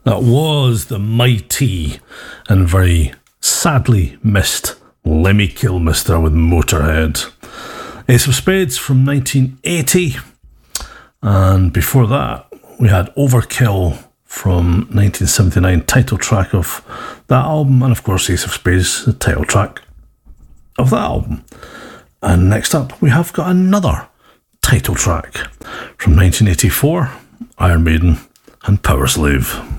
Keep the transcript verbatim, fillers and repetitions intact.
That was the mighty and very sadly missed Lemmy Kilmister with Motorhead. Ace of Spades from nineteen eighty. And before that, we had Overkill from nineteen seventy-nine, title track of that album. And of course, Ace of Spades, the title track of that album. And next up, we have got another title track from nineteen eighty-four, Iron Maiden and Power Slave.